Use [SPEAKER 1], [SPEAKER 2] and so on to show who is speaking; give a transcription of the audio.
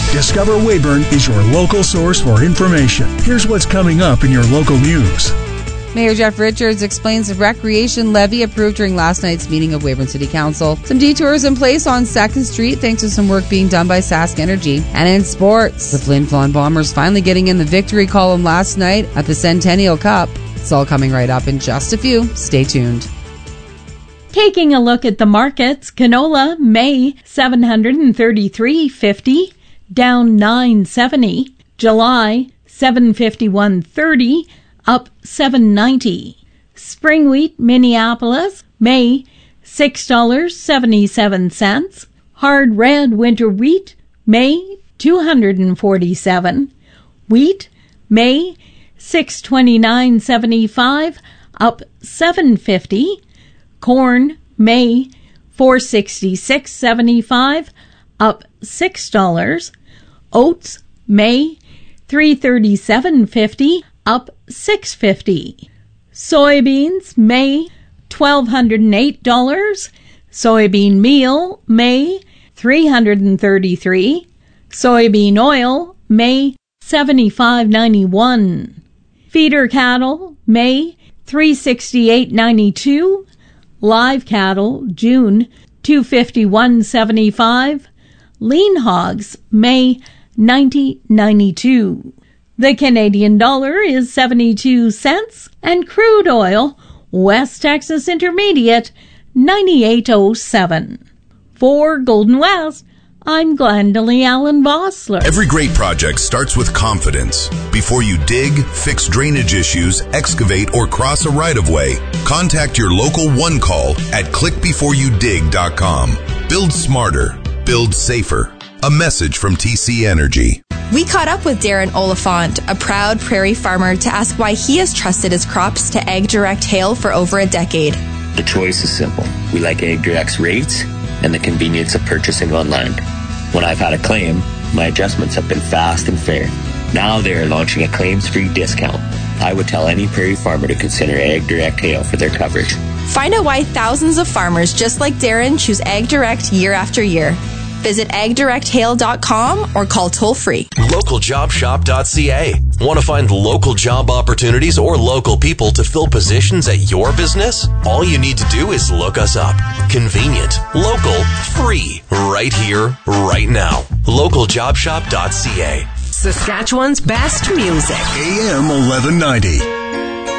[SPEAKER 1] Discover Weyburn is your local source for information. Here's what's coming up in your local news.
[SPEAKER 2] Mayor Jeff Richards explains the recreation levy approved during last night's meeting of Weyburn City Council. Some detours in place on 2nd Street thanks to some work being done by Sask Energy. And in sports, the Flin Flon Bombers finally getting in the victory column last night at the Centennial Cup. It's all coming right up in just a few. Stay tuned.
[SPEAKER 3] Taking a look at the markets, canola, May, $733.50, down $9.70. July, $751.30, up $7.90. Spring wheat, Minneapolis, May, $6.77. Hard red winter wheat, May, $247. Wheat, May, $629.75, up $7.50. Corn, May, $466.75, up $6. Oats, May, $337.50, up $6.50. Soybeans, May, $1,208. Soybean meal, May, $333. Soybean oil, May, $75.91. Feeder cattle, May, $368.92. Live cattle, June, $251.75. Lean hogs, May, $90.92. The Canadian dollar is 72 cents, and crude oil, West Texas Intermediate, 98.07. For Golden West, I'm Glendalee Allen Vossler.
[SPEAKER 4] Every great project starts with confidence. Before you dig, fix drainage issues, excavate, or cross a right-of-way, contact your local One Call at clickbeforeyoudig.com. Build smarter. Build safer. A message from TC Energy.
[SPEAKER 5] We caught up with Darren Oliphant, a proud prairie farmer, to ask why he has trusted his crops to AgDirect Hail for over a decade.
[SPEAKER 6] The choice is simple. We like AgDirect's rates and the convenience of purchasing online. When I've had a claim, my adjustments have been fast and fair. Now they are launching a claims-free discount. I would tell any prairie farmer to consider AgDirect Hail for their coverage.
[SPEAKER 5] Find out why thousands of farmers just like Darren choose AgDirect year after year. Visit agdirecthail.com or call toll-free.
[SPEAKER 7] LocalJobShop.ca. Want to find local job opportunities or local people to fill positions at your business? All you need to do is look us up. Convenient, local, free, right here, right now. LocalJobShop.ca.
[SPEAKER 8] Saskatchewan's best music.
[SPEAKER 1] AM 1190.